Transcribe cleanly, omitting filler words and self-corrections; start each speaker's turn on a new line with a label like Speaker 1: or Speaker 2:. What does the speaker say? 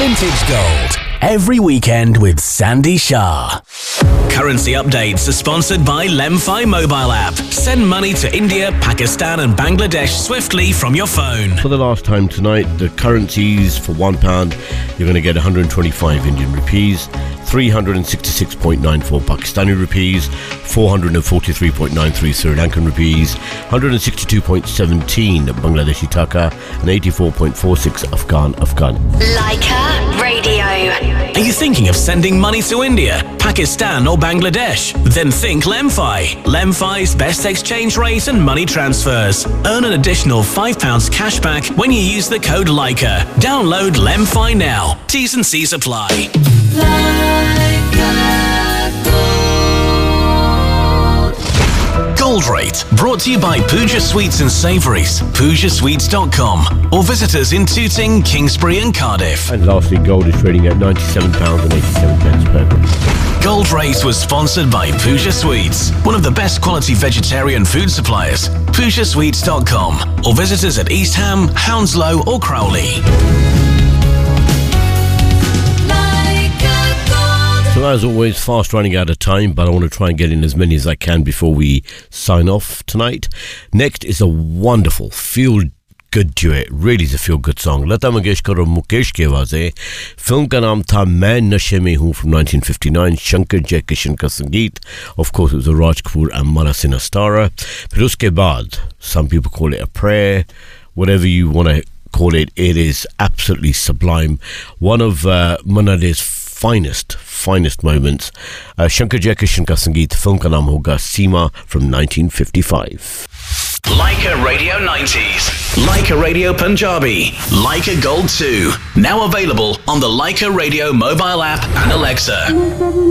Speaker 1: Vintage Gold. Every weekend with Sandy Shah. Currency updates are sponsored by Lemfi mobile app. Send money to India, Pakistan and Bangladesh swiftly from your phone.
Speaker 2: For the last time tonight, the currencies for £1, you're going to get 125 Indian rupees, 366.94 Pakistani rupees, 443.93 Sri Lankan rupees, 162.17 Bangladeshi taka, and 84.46 Afghan.
Speaker 3: Leica Radio.
Speaker 1: Are you thinking of sending money to India, Pakistan or Bangladesh? Then think Lemfi. Lemfi's best exchange rate and money transfers. Earn an additional £5 cash back when you use the code Leica. Download Lemfi now. T's and C's apply. Gold Rate, brought to you by Pooja Sweets and Savouries, PoojaSweets.com, or visit us in Tooting, Kingsbury and Cardiff.
Speaker 2: And lastly, gold is trading at £97.87 per gram.
Speaker 1: Gold Rate was sponsored by Pooja Sweets, one of the best quality vegetarian food suppliers. PoojaSweets.com, or visit us at East Ham, Hounslow or Crowley.
Speaker 2: So as always, fast running out of time, but I want to try and get in as many as I can before we sign off tonight. Next is a wonderful feel-good duet. Really is a feel-good song. Lata Mangeshkar और मुकेश की आवाज़ें. Film का नाम था मैं नशे में हूँ from 1959. Shankar Jaikishan का संगीत. Of course, it was a Raj Kapoor and Mala Sinastara. फिर उसके बाद, some people call it a prayer, whatever you want to call it, it is absolutely sublime. One of Manna Dey's finest moments. Shankar Jaikishan ka sangeet, film ka naam hoga Seema from 1955.
Speaker 1: Leica Radio 90s, Leica Radio Punjabi, Leica Gold 2, now available on the Leica Radio mobile app and Alexa.